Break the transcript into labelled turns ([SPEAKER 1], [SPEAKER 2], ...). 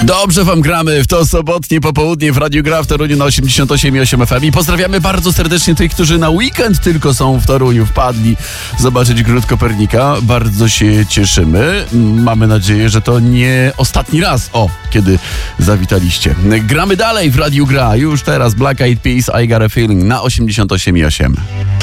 [SPEAKER 1] Dobrze wam gramy w to sobotnie popołudnie w Radiu Gra w Toruniu na 88,8 FM i pozdrawiamy bardzo serdecznie tych, którzy na weekend tylko są w Toruniu, wpadli zobaczyć Gród Kopernika. Bardzo się cieszymy. Mamy nadzieję, że to nie ostatni raz, kiedy zawitaliście. Gramy dalej w Radiu Gra. Już teraz Black Eyed Peas, I Got a Feeling na 88,8.